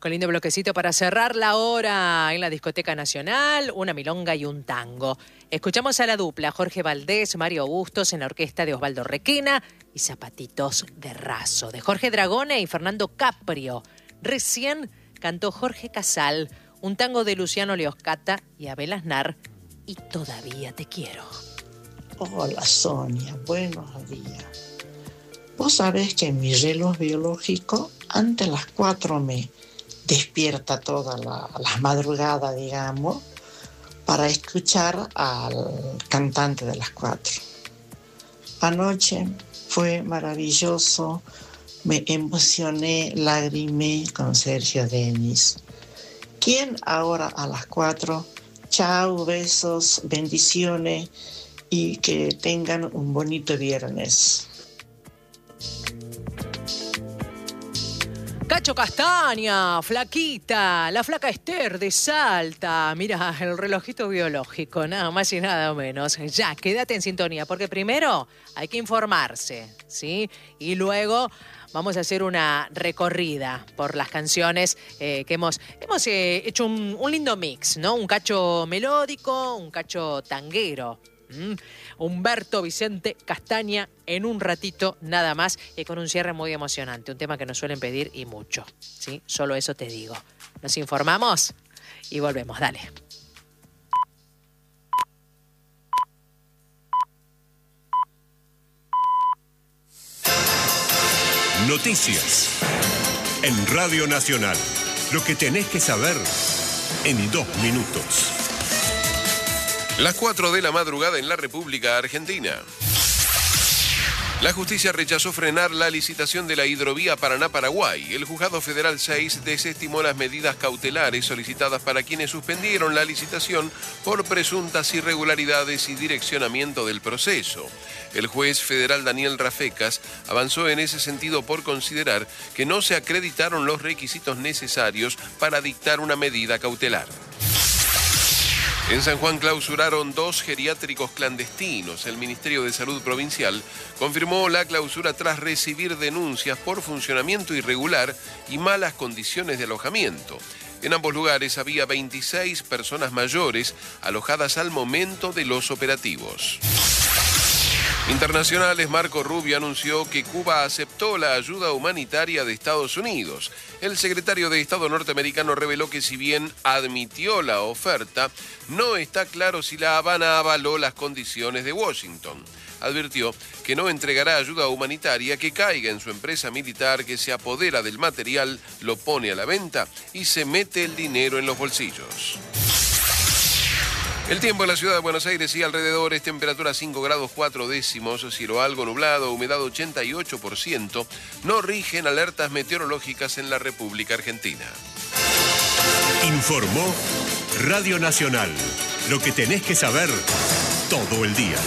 Qué lindo bloquecito para cerrar la hora en la Discoteca Nacional, una milonga y un tango. Escuchamos a la dupla Jorge Valdés, Mario Bustos en la orquesta de Osvaldo Requena y Zapatitos de Razo, de Jorge Dragone y Fernando Caprio. Recién cantó Jorge Casal, un tango de Luciano Leoscata y Abel Aznar, y Todavía te quiero. Hola Sonia, buenos días. Vos sabés que mi reloj biológico antes de las 4 me despierta toda la madrugada, digamos, para escuchar al cantante de las 4. Anoche fue maravilloso, me emocioné, lagrimé con Sergio Denis. ¿Quién ahora a las 4? Chao, besos, bendiciones y que tengan un bonito viernes. Cacho Castaña, Flaquita, la flaca Esther de Salta. Mira, el relojito biológico, nada más y nada menos. Ya, quédate en sintonía, porque primero hay que informarse, ¿sí? Y luego vamos a hacer una recorrida por las canciones que hemos hecho un lindo mix, ¿no? Un cacho melódico, un cacho tanguero. Humberto Vicente Castaña en un ratito nada más y con un cierre muy emocionante, un tema que nos suelen pedir y mucho, ¿sí? Solo eso te digo. Nos informamos y volvemos, dale. Noticias en Radio Nacional. Lo que tenés que saber en 2 minutos. Las 4 de la madrugada en la República Argentina. La justicia rechazó frenar la licitación de la hidrovía Paraná-Paraguay. El Juzgado Federal 6 desestimó las medidas cautelares solicitadas para quienes suspendieron la licitación por presuntas irregularidades y direccionamiento del proceso. El juez federal Daniel Rafecas avanzó en ese sentido por considerar que no se acreditaron los requisitos necesarios para dictar una medida cautelar. En San Juan clausuraron 2 geriátricos clandestinos. El Ministerio de Salud Provincial confirmó la clausura tras recibir denuncias por funcionamiento irregular y malas condiciones de alojamiento. En ambos lugares había 26 personas mayores alojadas al momento de los operativos. Internacionales, Marco Rubio anunció que Cuba aceptó la ayuda humanitaria de Estados Unidos. El secretario de Estado norteamericano reveló que si bien admitió la oferta, no está claro si La Habana avaló las condiciones de Washington. Advirtió que no entregará ayuda humanitaria que caiga en su empresa militar, que se apodera del material, lo pone a la venta y se mete el dinero en los bolsillos. El tiempo en la ciudad de Buenos Aires y alrededores, temperatura 5 grados 4 décimos, cielo algo nublado, humedad 88%, no rigen alertas meteorológicas en la República Argentina. Informó Radio Nacional. Lo que tenés que saber todo el día.